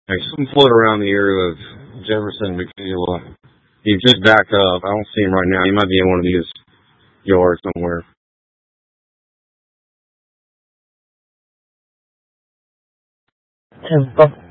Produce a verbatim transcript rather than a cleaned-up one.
There's some float around the area of Jefferson, McNeil. He just backed up. I don't see him right now. He might be in one of these yards somewhere. ten